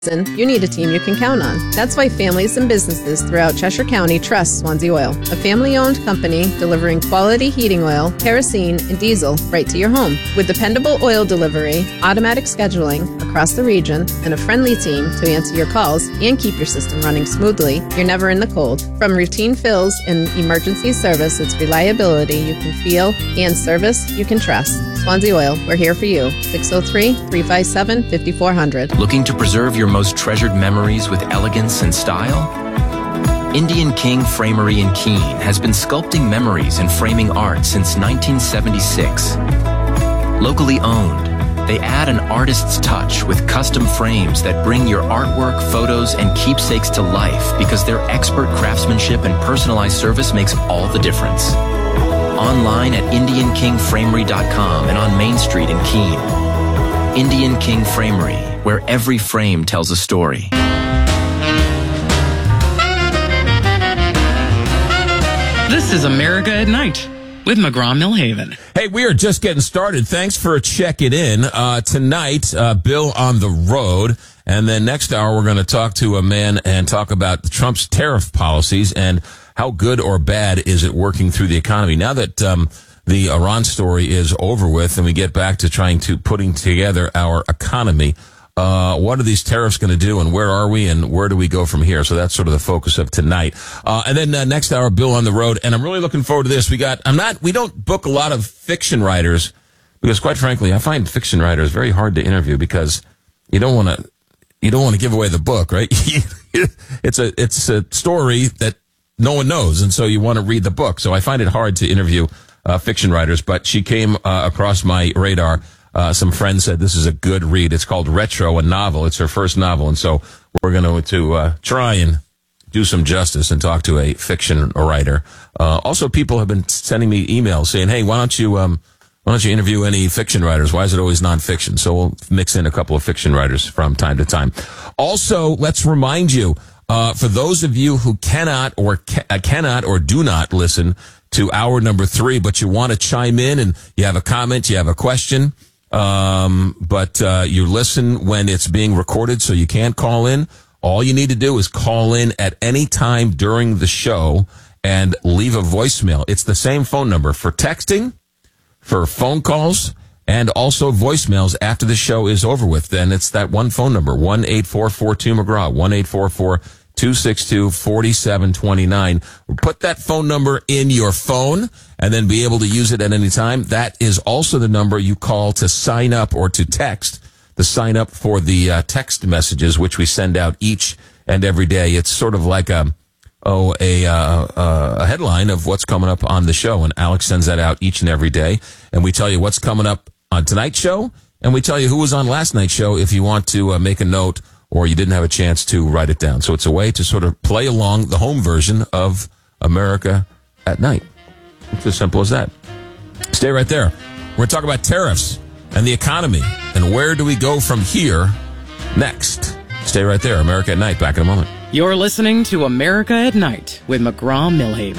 You need a team you can count on. That's why families and businesses throughout Cheshire County trust Swansea Oil, a family-owned company delivering quality heating oil, kerosene, and diesel right to your home. With dependable oil delivery, automatic scheduling across the region, and a friendly team to answer your calls and keep your system running smoothly, you're never in the cold. From routine fills and emergency service, it's reliability you can feel and service you can trust. Swansea Oil, we're here for you. 603-357-5400. Looking to preserve your most treasured memories with elegance and style? Indian King Framery in Keene has been sculpting memories and framing art since 1976. Locally owned, they add an artist's touch with custom frames that bring your artwork, photos, and keepsakes to life because their expert craftsmanship and personalized service makes all the difference. Online at IndianKingFramery.com and on Main Street in Keene. Indian King Framery, where every frame tells a story. This is America at Night with McGraw-Millhaven. Hey, we are just getting started. Thanks for checking in. Tonight, Bill on the road. And then next hour, we're going to talk to a man and talk about Trump's tariff policies and how good or bad is it working through the economy. Now that the Iran story is over with and we get back to putting together our economy, what are these tariffs going to do and where are we and where do we go from here? So that's sort of the focus of tonight. And then next hour, Bill on the road. And I'm really looking forward to this. We don't book a lot of fiction writers because quite frankly, I find fiction writers very hard to interview because you don't want to give away the book, right? It's a story that no one knows, and so you want to read the book. So I find it hard to interview fiction writers, but she came across my radar. Some friends said this is a good read. It's called Retro, a novel. It's her first novel, and so we're going to try and do some justice and talk to a fiction writer. Also, people have been sending me emails saying, "Hey, why don't you interview any fiction writers? Why is it always nonfiction?" So we'll mix in a couple of fiction writers from time to time. Also, let's remind you. For those of you who cannot or do not listen to hour number 3, but you want to chime in and you have a comment, you have a question, but you listen when it's being recorded so you can't call in, all you need to do is call in at any time during the show and leave a voicemail. It's the same phone number for texting, for phone calls, and also voicemails after the show is over with. Then it's that one phone number, 1-844-2-McGraw, 1-844-262-4729. Put that phone number in your phone and then be able to use it at any time. That is also the number you call to sign up or to text, to sign up for the text messages, which we send out each and every day. It's sort of like a headline of what's coming up on the show, and Alex sends that out each and every day. And we tell you what's coming up on tonight's show, and we tell you who was on last night's show if you want to make a note or you didn't have a chance to write it down. So it's a way to sort of play along the home version of America at Night. It's as simple as that. Stay right there. We're going to talk about tariffs and the economy and where do we go from here next. Stay right there. America at Night. Back in a moment. You're listening to America at Night with McGraw-Millhaven.